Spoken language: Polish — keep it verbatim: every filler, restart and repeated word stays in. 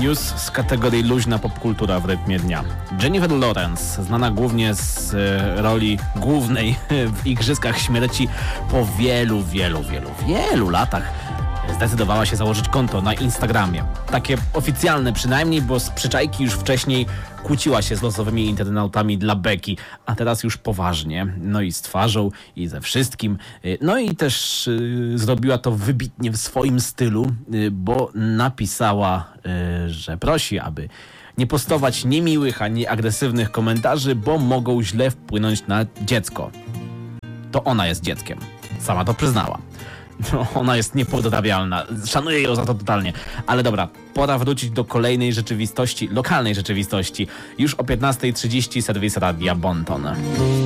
News z kategorii luźna popkultura w rytmie dnia. Jennifer Lawrence, znana głównie z e, roli głównej w Igrzyskach Śmierci, po wielu, wielu, wielu, wielu latach zdecydowała się założyć konto na Instagramie. Takie oficjalne przynajmniej, bo z przyczajki już wcześniej kłóciła się z losowymi internautami dla beki, a teraz już poważnie. No i z twarzą, i ze wszystkim. No i też y, zrobiła to wybitnie w swoim stylu, y, bo napisała, y, że prosi, aby nie postować niemiłych ani agresywnych komentarzy, bo mogą źle wpłynąć na dziecko. To ona jest dzieckiem. Sama to przyznała. No, ona jest niepodrabialna. Szanuję ją za to totalnie. Ale dobra, pora wrócić do kolejnej rzeczywistości, lokalnej rzeczywistości. Już o piętnasta trzydzieści serwis Radia Bonton.